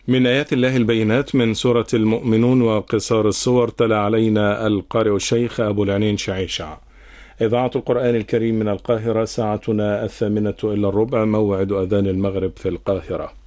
من آيات الله البينات من سورة المؤمنون وقصار الصور تلا علينا القارئ الشيخ أبو العنين شعيشع. إذاعة القرآن الكريم من القاهرة، ساعتنا 8:08، موعد أذان المغرب في القاهرة.